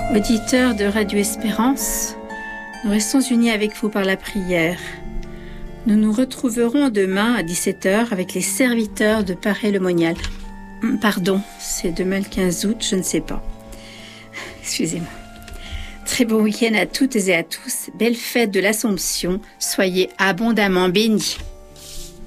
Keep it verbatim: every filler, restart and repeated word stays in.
Auditeurs de Radio Espérance, nous restons unis avec vous par la prière. Nous nous retrouverons demain à dix-sept heures avec les serviteurs de Paray-le-Monial. Pardon, c'est demain le quinze août, je ne sais pas. Excusez-moi. Très bon week-end à toutes et à tous. Belle fête de l'Assomption. Soyez abondamment bénis.